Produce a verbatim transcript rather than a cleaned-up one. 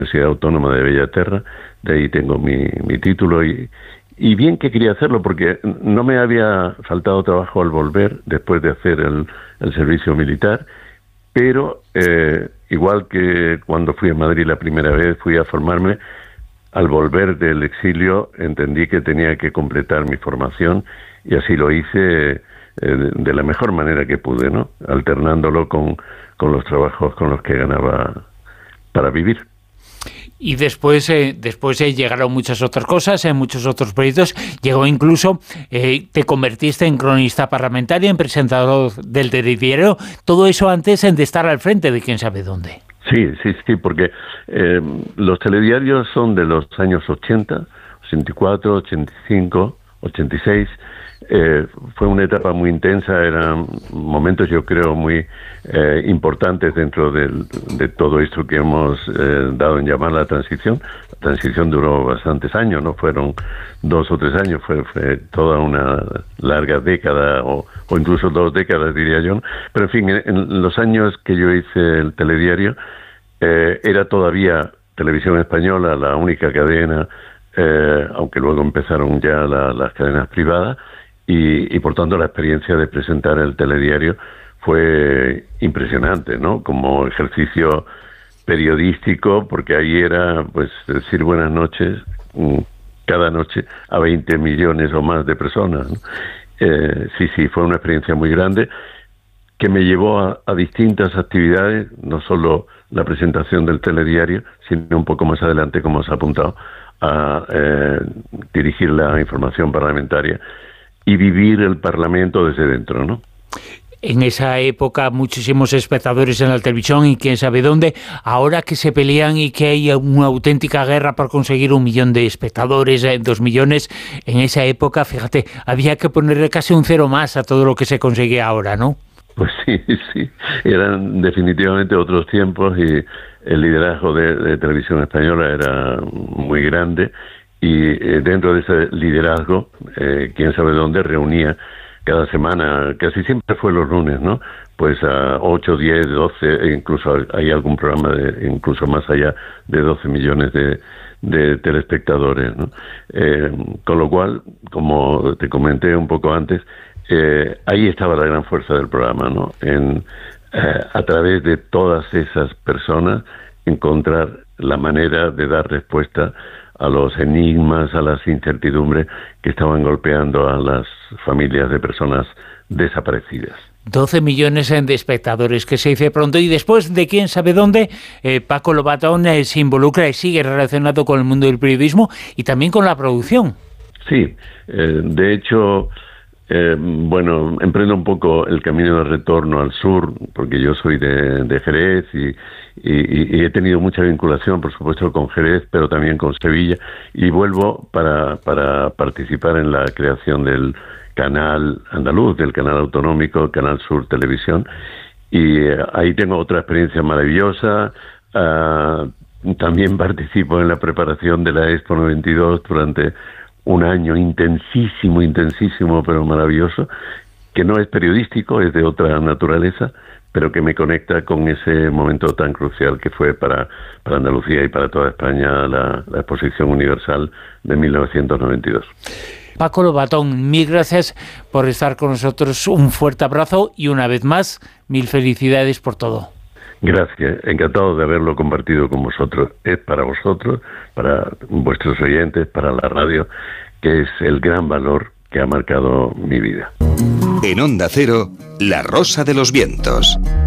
Universidad Autónoma de Bellaterra, de ahí tengo mi, mi título y, y bien que quería hacerlo porque no me había faltado trabajo al volver después de hacer el, el servicio militar, pero eh, igual que cuando fui a Madrid la primera vez, fui a formarme, al volver del exilio entendí que tenía que completar mi formación y así lo hice eh, de, de la mejor manera que pude, ¿no? Alternándolo con, con los trabajos con los que ganaba para vivir. Y después eh, después eh, llegaron muchas otras cosas, en eh, muchos otros proyectos. Llegó incluso, eh, te convertiste en cronista parlamentario, en presentador del telediario. Todo eso antes de estar al frente de quién sabe dónde. Sí, sí, sí, porque eh, los telediarios son de los años ochenta, ochenta y cuatro, ochenta y cinco, ochenta y seis. Eh, fue una etapa muy intensa, eran momentos yo creo muy eh, importantes dentro del, de todo esto que hemos eh, dado en llamar la transición. La transición duró bastantes años, no fueron dos o tres años, fue, fue toda una larga década o, o incluso dos décadas diría yo. Pero en fin, en, en los años que yo hice el telediario eh, era todavía Televisión Española la única cadena, eh, aunque luego empezaron ya la, las cadenas privadas. Y, y por tanto la experiencia de presentar el telediario fue impresionante, ¿no? Como ejercicio periodístico, porque ahí era pues decir buenas noches cada noche a veinte millones o más de personas, ¿no? Eh, sí, sí, fue una experiencia muy grande que me llevó a, a distintas actividades, no solo la presentación del telediario, sino un poco más adelante, como os he apuntado, a eh, dirigir la información parlamentaria y vivir el Parlamento desde dentro, ¿no? En esa época muchísimos espectadores en la televisión y quién sabe dónde. Ahora que se pelean y que hay una auténtica guerra por conseguir un millón de espectadores, dos millones, en esa época, fíjate, había que ponerle casi un cero más a todo lo que se consigue ahora, ¿no? Pues sí, sí, eran definitivamente otros tiempos y el liderazgo de, de Televisión Española era muy grande. Y eh, dentro de ese liderazgo, eh, quién sabe dónde, reunía cada semana, casi siempre fue los lunes, ¿no? Pues a ocho, diez, doce, incluso hay algún programa de incluso más allá de doce millones de, de telespectadores, ¿no? Eh, con lo cual, como te comenté un poco antes, eh, ahí estaba la gran fuerza del programa, ¿no? En, eh, a través de todas esas personas, encontrar la manera de dar respuesta a los enigmas, a las incertidumbres que estaban golpeando a las familias de personas desaparecidas. doce millones de espectadores, que se dice pronto, y después de quién sabe dónde, eh, Paco Lobatón eh, se involucra y sigue relacionado con el mundo del periodismo y también con la producción. Sí, eh, de hecho, eh, bueno, emprendo un poco el camino de retorno al sur, porque yo soy de, de Jerez y Y, y he tenido mucha vinculación, por supuesto, con Jerez, pero también con Sevilla, y vuelvo para, para participar en la creación del canal andaluz, del canal autonómico, Canal Sur Televisión, y eh, ahí tengo otra experiencia maravillosa. Uh, también participo en la preparación de la Expo noventa y dos durante un año intensísimo, intensísimo, pero maravilloso, que no es periodístico, es de otra naturaleza, pero que me conecta con ese momento tan crucial que fue para, para Andalucía y para toda España la, la Exposición Universal de mil novecientos noventa y dos. Paco Lobatón, mil gracias por estar con nosotros, un fuerte abrazo y una vez más, mil felicidades por todo. Gracias, encantado de haberlo compartido con vosotros. Es para vosotros, para vuestros oyentes, para la radio, que es el gran valor que ha marcado mi vida. En Onda Cero, La Rosa de los Vientos.